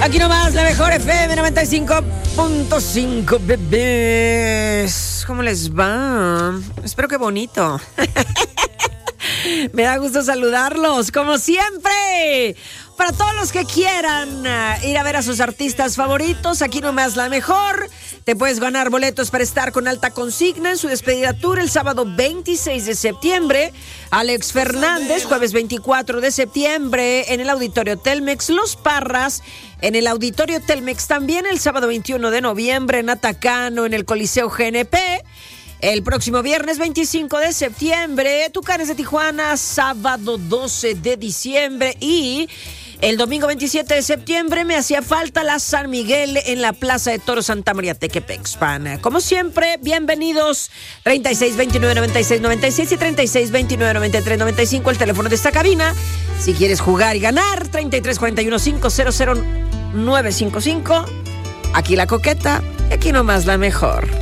Aquí nomás, la mejor FM 95.5, bebés. ¿Cómo les va? Espero que bonito. Me da gusto saludarlos, como siempre. Para todos los que quieran ir a ver a sus artistas favoritos, aquí nomás la mejor. Te puedes ganar boletos para estar con Alta Consigna en su despedida tour el sábado 26 de septiembre. Alex Fernández, jueves 24 de septiembre en el Auditorio Telmex. Los Parras en el Auditorio Telmex también el sábado 21 de noviembre en Atacano en el Coliseo GNP. El próximo viernes 25 de septiembre, Tucanes de Tijuana, sábado 12 de diciembre y el domingo 27 de septiembre me hacía falta la San Miguel en la Plaza de Toros Santa María Tequepexpan. Como siempre, bienvenidos. 36 29 96 96 y 36 29 93 95, el teléfono de esta cabina. Si quieres jugar y ganar, 33 41 500 955. Aquí la coqueta y aquí nomás la mejor.